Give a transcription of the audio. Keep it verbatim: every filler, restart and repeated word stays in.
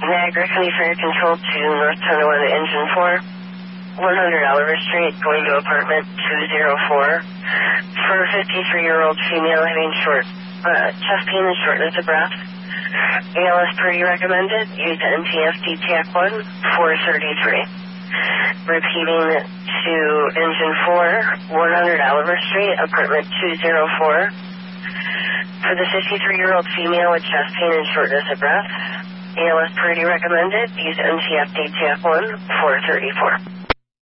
Niagara County Fire Control to North Tonawanda Engine four. one hundred Oliver Street, going to apartment two oh four. For a fifty-three-year-old female having short uh, chest pain and shortness of breath. A L S per you recommended. Use N T F D T A C one, four thirty-three. Repeating to Engine four, one hundred Oliver Street, apartment two oh four. For the fifty-three-year-old female with chest pain and shortness of breath. A L S per you recommended. Use N T F D T A C one, four thirty-four.